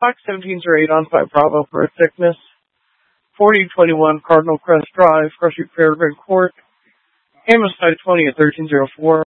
Fox 1708 on 5 Bravo for a thickness. 4021 Cardinal Crest Drive, Crush Fairground Court. Amoside 20 at 1304.